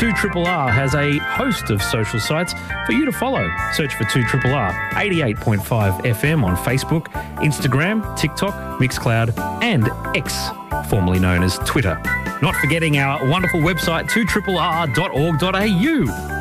2RRR has a host of social sites for you to follow. Search for 2RRR 88.5 FM on Facebook, Instagram, TikTok, Mixcloud, and X, formerly known as Twitter. Not forgetting our wonderful website, 2RRR.org.au.